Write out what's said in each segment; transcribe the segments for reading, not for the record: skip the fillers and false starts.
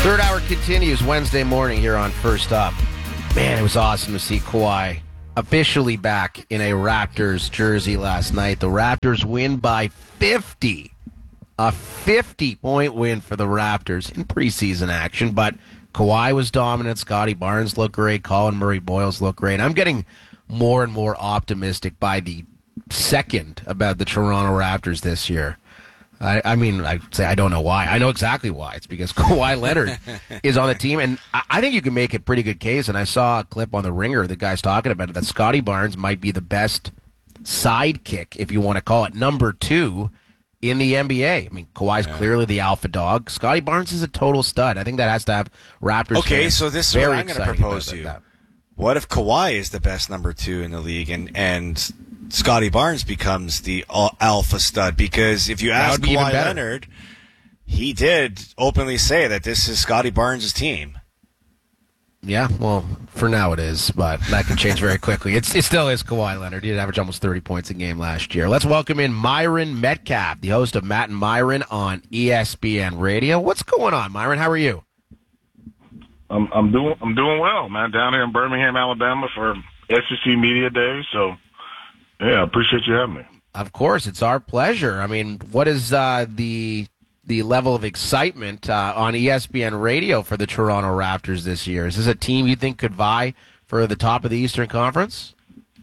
Third hour continues Wednesday morning here on First Up. Man, it was awesome to see Kawhi officially back in a Raptors jersey last night. The Raptors win by 50. A 50-point win for the Raptors in preseason action. But Kawhi was dominant. Scotty Barnes looked great. Colin Murray-Boyles looked great. I'm getting more and more optimistic by the second about the Toronto Raptors this year. I mean, I say I don't know why. I know exactly why. It's because Kawhi Leonard is on the team, and I think you can make a pretty good case. And I saw a clip on The Ringer, the guy's talking about it, that Scotty Barnes might be the best sidekick, if you want to call it, number 2 in the NBA. I mean, Kawhi's clearly the alpha dog. Scotty Barnes is a total stud. I think that has to have Raptors Okay, fans so this is what I'm going to propose to you. That. What if Kawhi is the best number 2 in the league and Scotty Barnes becomes the alpha stud? Because if you ask Kawhi Leonard, he did openly say that this is Scotty Barnes' team. Yeah, well, for now it is, but that can change very quickly. It still is Kawhi Leonard. He did average almost 30 points a game last year. Let's welcome in Myron Metcalf, the host of Matt and Myron on ESPN Radio. What's going on, Myron? How are you? I'm doing well, man. Down here in Birmingham, Alabama for SEC Media Day. So, yeah, I appreciate you having me. Of course, it's our pleasure. I mean, what is the level of excitement on ESPN Radio for the Toronto Raptors this year? Is this a team you think could vie for the top of the Eastern Conference?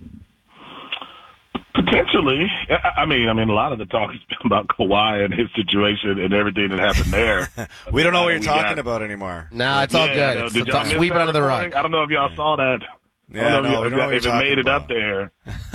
Potentially. I mean, a lot of the talk has been about Kawhi and his situation and everything that happened there. We don't know what you're talking about anymore. No, it's all good. Sweep it under the rug. I don't know if y'all saw that. Yeah, I don't know if it made it up there.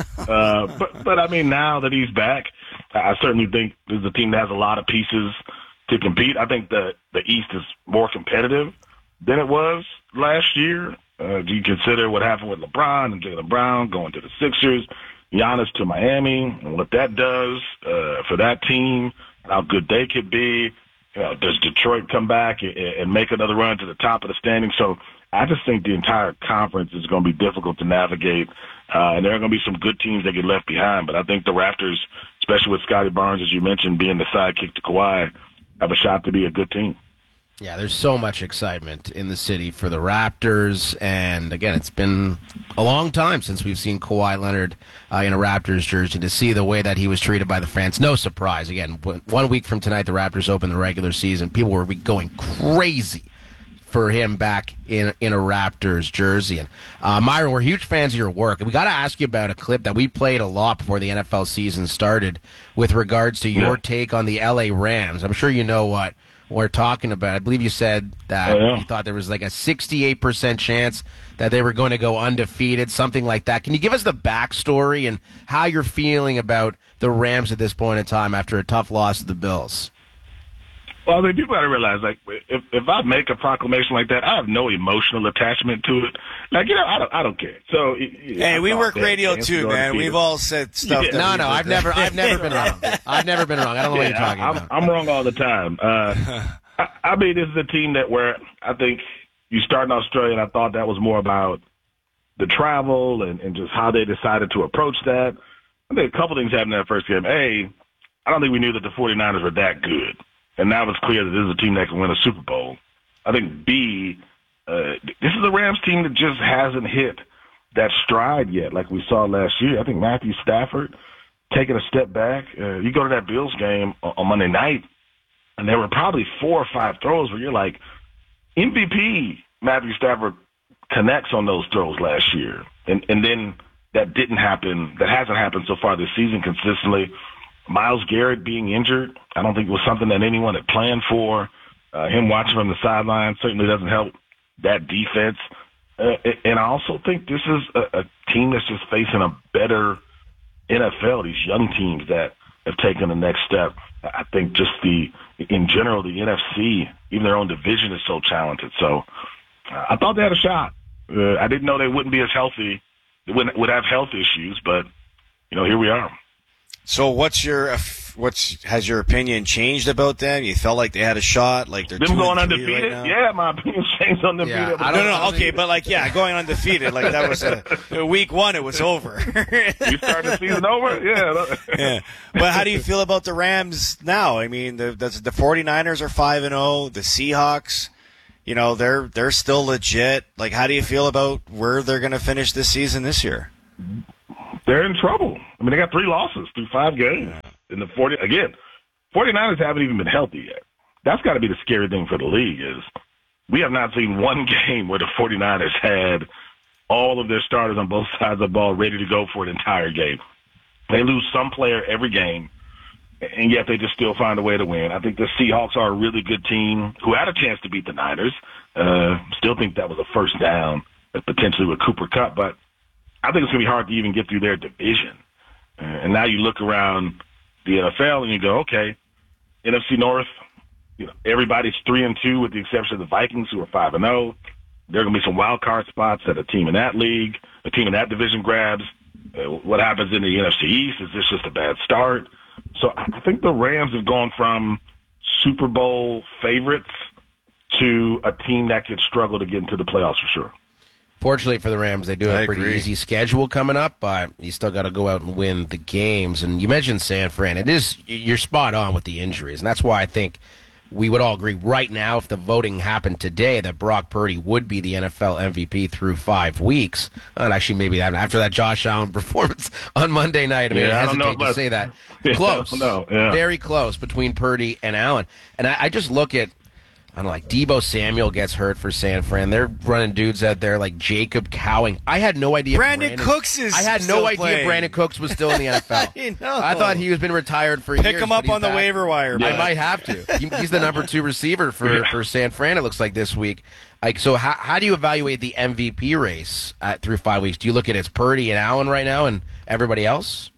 But I mean, now that he's back, I certainly think this is a team that has a lot of pieces to compete. I think the East is more competitive than it was last year. Do you consider what happened with LeBron and Jaylen Brown going to the Sixers, Giannis to Miami, and what that does for that team, and how good they could be? Does Detroit come back and make another run to the top of the standing? So I just think the entire conference is going to be difficult to navigate, and there are going to be some good teams that get left behind. But I think the Raptors, especially with Scotty Barnes, as you mentioned, being the sidekick to Kawhi, have a shot to be a good team. Yeah, there's so much excitement in the city for the Raptors, and again, it's been a long time since we've seen Kawhi Leonard in a Raptors jersey. To see the way that he was treated by the fans, no surprise. Again, 1 week from tonight, the Raptors open the regular season. People were going crazy for him back in a Raptors jersey. And Myron, we're huge fans of your work. We got to ask you about a clip that we played a lot before the NFL season started with regards to your take on the LA Rams. I'm sure you know what we're talking about. I believe you said that you thought there was like a 68% chance that they were going to go undefeated, something like that. Can you give us the backstory and how you're feeling about the Rams at this point in time after a tough loss to the Bills? Well, people got to realize, like, if I make a proclamation like that, I have no emotional attachment to it. Like, I don't care. So, hey, we work radio too, man. We've all said stuff. Yeah. No, I've never been wrong. I've never been wrong. I don't know what you're talking about. I'm wrong all the time. I mean, this is a team that where I think you start in Australia, and I thought that was more about the travel and just how they decided to approach that. I think a couple things happened in that first game. A, I don't think we knew that the 49ers were that good. And now it's clear that this is a team that can win a Super Bowl. I think, B, this is a Rams team that just hasn't hit that stride yet like we saw last year. I think Matthew Stafford taking a step back. You go to that Bills game on Monday night, and there were probably 4 or 5 throws where you're like, MVP Matthew Stafford connects on those throws last year. And then that didn't happen. That hasn't happened so far this season consistently. Myles Garrett being injured, I don't think it was something that anyone had planned for. Him watching from the sideline certainly doesn't help that defense. And I also think this is a team that's just facing a better NFL, these young teams that have taken the next step. I think just in general, the NFC, even their own division is so talented. So I thought they had a shot. I didn't know they wouldn't be as healthy. They would have health issues, but, here we are. So has your opinion changed about them? You felt like they had a shot, like they're them going undefeated? Right, yeah, my opinion changed on them. Yeah, okay, but going undefeated, like that was week 1, it was over. You started the season over? Yeah. But how do you feel about the Rams now? I mean, the 49ers are 5-0, the Seahawks. they're still legit. Like, how do you feel about where they're going to finish this season this year? They're in trouble. I mean, they got 3 losses through 5 games. In the 49ers haven't even been healthy yet. That's got to be the scary thing for the league is we have not seen one game where the 49ers had all of their starters on both sides of the ball ready to go for an entire game. They lose some player every game, and yet they just still find a way to win. I think the Seahawks are a really good team who had a chance to beat the Niners. Still think that was a first down, potentially with Cooper Kupp, but I think it's going to be hard to even get through their division. And now you look around the NFL and you go, okay, NFC North, everybody's 3-2 with the exception of the Vikings who are 5-0. There are going to be some wild card spots that a team in that league, a team in that division grabs. What happens in the NFC East? Is this just a bad start? So I think the Rams have gone from Super Bowl favorites to a team that could struggle to get into the playoffs for sure. Fortunately for the Rams, they do have a pretty easy schedule coming up, but you still got to go out and win the games. And you mentioned San Fran. You're spot on with the injuries, and that's why I think we would all agree right now, if the voting happened today, that Brock Purdy would be the NFL MVP through 5 weeks. And actually, maybe after that Josh Allen performance on Monday night. I hesitate to say that. Close. Very close between Purdy and Allen. And I just look at, like Deebo Samuel gets hurt for San Fran. They're running dudes out there like Jacob Cowing. I had no idea. Brandon Cooks is. I had no idea Brandon Cooks was still in the NFL. I thought he was been retired for years. Pick him up on the waiver wire. I might have to. He's the number 2 receiver for San Fran. It looks like this week. So how do you evaluate the MVP race through 5 weeks? Do you look at it's Purdy and Allen right now, and everybody else?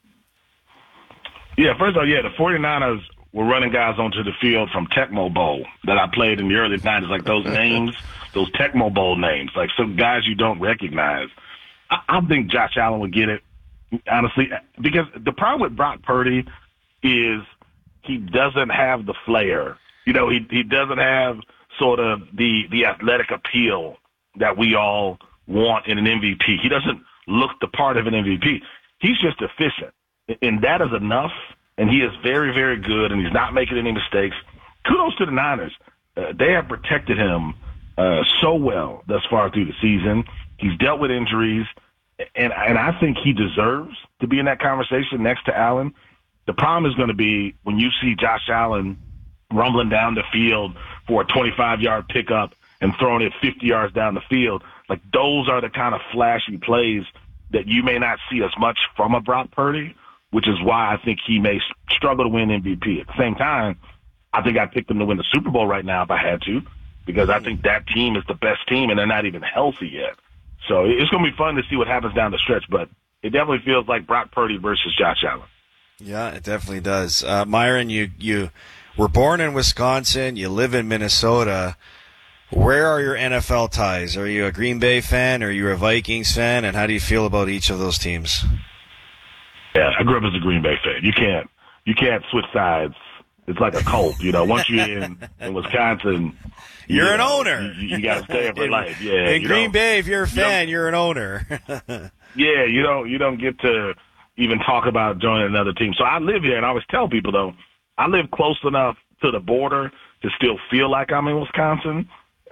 Yeah, first of all, the 49ers were running guys onto the field from Tecmo Bowl that I played in the early 90s, like those names, those Tecmo Bowl names, like some guys you don't recognize. I think Josh Allen would get it, honestly, because the problem with Brock Purdy is he doesn't have the flair. He doesn't have sort of the athletic appeal that we all want in an MVP. He doesn't look the part of an MVP. He's just efficient, and that is enough. And he is very, very good, and he's not making any mistakes. Kudos to the Niners. They have protected him so well thus far through the season. He's dealt with injuries, and I think he deserves to be in that conversation next to Allen. The problem is going to be when you see Josh Allen rumbling down the field for a 25-yard pickup and throwing it 50 yards down the field. Like, those are the kind of flashy plays that you may not see as much from a Brock Purdy, which is why I think he may struggle to win MVP. At the same time, I think I'd pick them to win the Super Bowl right now if I had to, because I think that team is the best team, and they're not even healthy yet. So it's going to be fun to see what happens down the stretch, but it definitely feels like Brock Purdy versus Josh Allen. Yeah, it definitely does. Myron, you were born in Wisconsin. You live in Minnesota. Where are your NFL ties? Are you a Green Bay fan? Are you a Vikings fan? And how do you feel about each of those teams? Yeah, I grew up as a Green Bay fan. You can't switch sides. It's like a cult, Once you're in Wisconsin, you're an owner. You got to stay there for life. Yeah. In Green Bay, if you're a fan, you're an owner. Yeah, you don't get to even talk about joining another team. So I live here, and I always tell people though, I live close enough to the border to still feel like I'm in Wisconsin.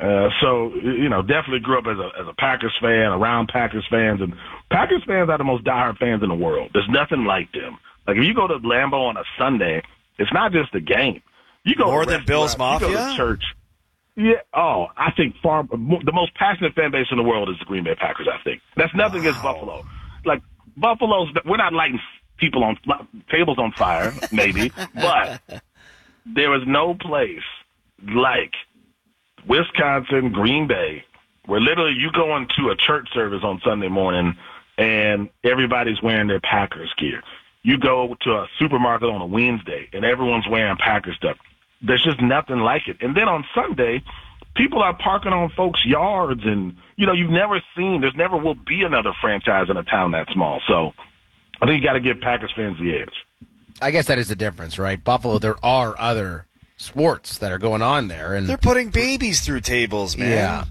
So definitely grew up as a Packers fan, around Packers fans, and Packers fans are the most diehard fans in the world. There's nothing like them. Like, if you go to Lambeau on a Sunday, it's not just a game. You go more than Bills Mafia? You go to church. Yeah. Oh, I think the most passionate fan base in the world is the Green Bay Packers. I think that's nothing against Buffalo. Like, we're not lighting tables on fire, maybe, but there is no place like Wisconsin, Green Bay, where literally you go into a church service on Sunday morning and everybody's wearing their Packers gear. You go to a supermarket on a Wednesday and everyone's wearing Packers stuff. There's just nothing like it. And then on Sunday, people are parking on folks' yards, and there never will be another franchise in a town that small. So I think you got to give Packers fans the edge. I guess that is the difference, right? Buffalo, there are other sports that are going on there, and they're putting babies through tables, man. Yeah.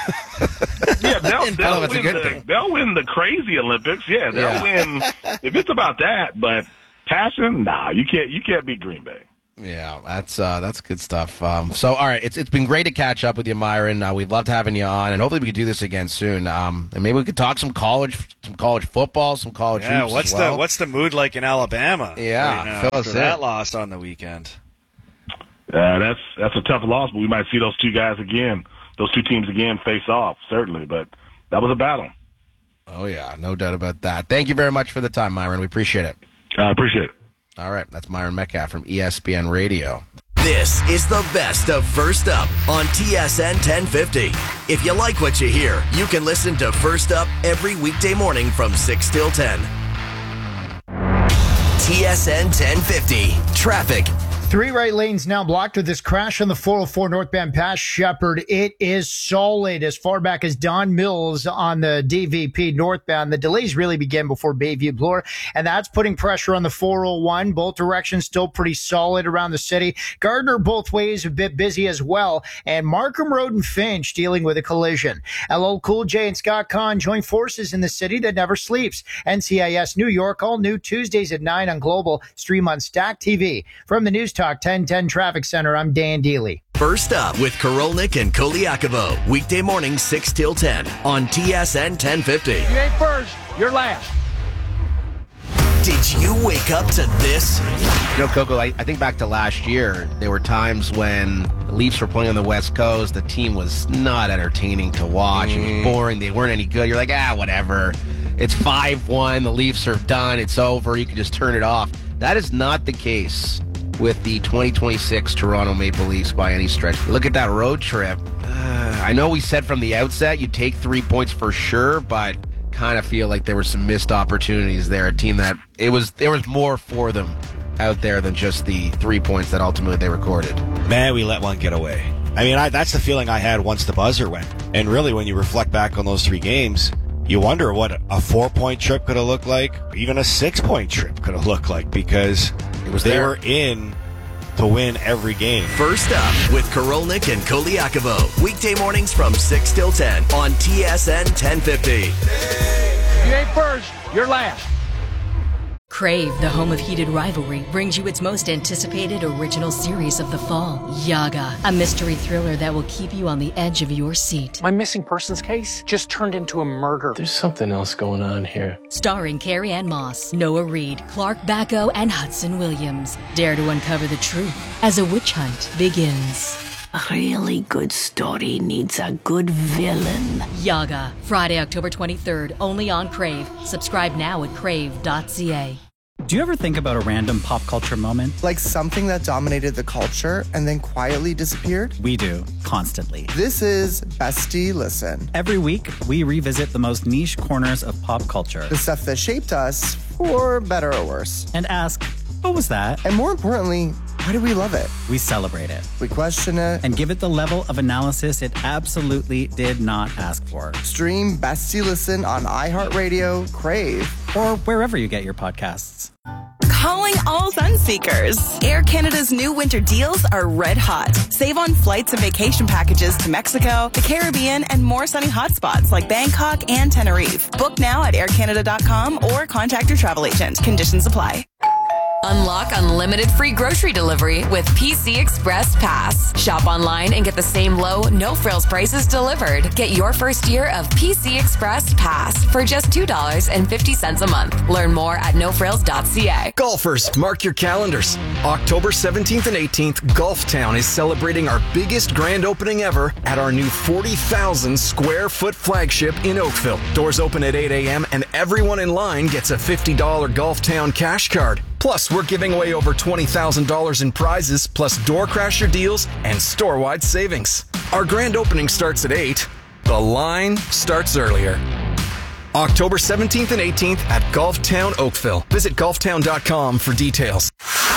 Yeah, they'll win the crazy Olympics. Yeah, they'll win if it's about that. But passion, nah, you can't beat Green Bay. Yeah, that's good stuff. So, all right, it's been great to catch up with you, Myron. We've loved having you on, and hopefully we could do this again soon. And maybe we could talk some college football, some college hoops what's as well. What's the mood like in Alabama? Yeah, right now, after that loss on the weekend. That's a tough loss, but we might see those two teams again face off, certainly. But that was a battle. Oh yeah, no doubt about that. Thank you very much for the time, Myron. We appreciate it. I appreciate it. All right, that's Myron Metcalf from ESPN Radio. This is the best of First Up on TSN 1050. If you like what you hear, you can listen to First Up every weekday morning from 6 till 10. TSN 1050. Traffic. 3 right lanes now blocked with this crash on the 404 northbound past Shepherd. It is solid as far back as Don Mills on the DVP northbound. The delays really began before Bayview Bloor, and that's putting pressure on the 401. Both directions still pretty solid around the city. Gardner both ways a bit busy as well, and Markham Road and Finch dealing with a collision. LL Cool J and Scott Conn join forces in the city that never sleeps. NCIS New York, all new Tuesdays at 9 on Global. Stream on Stack TV. From the News Talk 1010 Traffic Center, I'm Dan Deely. First Up with Korolnik and Koliakovo. Weekday morning 6 till 10 on TSN 1050. You ain't first, you're last. Did you wake up to this? You know, Coco, I think back to last year, there were times when the Leafs were playing on the West Coast. The team was not entertaining to watch. It was boring. They weren't any good. You're like, whatever. It's 5-1. The Leafs are done. It's over. You can just turn it off. That is not the case with the 2026 Toronto Maple Leafs by any stretch. Look at that road trip. I know we said from the outset you'd take 3 points for sure, but kind of feel like there were some missed opportunities there. A team that there was more for them out there than just the 3 points that ultimately they recorded. Man, we let one get away. I mean, that's the feeling I had once the buzzer went. And really, when you reflect back on those 3 games, you wonder what a 4-point trip could have looked like, or even a 6-point trip could have looked like, because they were in to win every game. First Up with Korolnik and Koliakovo. Weekday mornings from 6 till 10 on TSN 1050. You ain't first, you're last. Crave, the home of heated rivalry, brings you its most anticipated original series of the fall, Yaga, a mystery thriller that will keep you on the edge of your seat. My missing persons case just turned into a murder. There's something else going on here. Starring Carrie Ann Moss, Noah Reid, Clark Bacco, and Hudson Williams. Dare to uncover the truth as a witch hunt begins. A really good story needs a good villain. Yaga, Friday, October 23rd, only on Crave. Subscribe now at crave.ca. Do you ever think about a random pop culture moment? Like something that dominated the culture and then quietly disappeared? We do, constantly. This is Bestie Listen. Every week, we revisit the most niche corners of pop culture. The stuff that shaped us, for better or worse. And ask, what was that? And more importantly, why do we love it? We celebrate it. We question it. And give it the level of analysis it absolutely did not ask for. Stream Bestie Listen on iHeartRadio, Crave, or wherever you get your podcasts. Calling all Sunseekers. Air Canada's new winter deals are red hot. Save on flights and vacation packages to Mexico, the Caribbean, and more sunny hotspots like Bangkok and Tenerife. Book now at aircanada.com or contact your travel agent. Conditions apply. Unlock unlimited free grocery delivery with PC Express Pass. Shop online and get the same low, no-frills prices delivered. Get your first year of PC Express Pass for just $2.50 a month. Learn more at nofrills.ca. Golfers, mark your calendars. October 17th and 18th, Golftown is celebrating our biggest grand opening ever at our new 40,000 square foot flagship in Oakville. Doors open at 8 a.m. and everyone in line gets a $50 Golftown cash card. Plus, we're giving away over $20,000 in prizes, plus door crasher deals and store-wide savings. Our grand opening starts at 8. The line starts earlier. October 17th and 18th at Golftown Oakville. Visit golftown.com for details.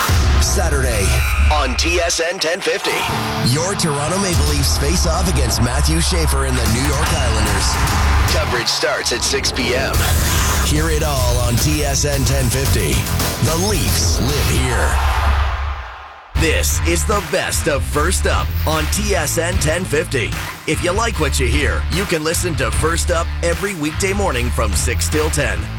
Saturday on TSN 1050. Your Toronto Maple Leafs face off against Matthew Schaefer and the New York Islanders. Coverage starts at 6 p.m. Hear it all on TSN 1050. The Leafs live here. This is the best of First Up on TSN 1050. If you like what you hear, you can listen to First Up every weekday morning from 6 till 10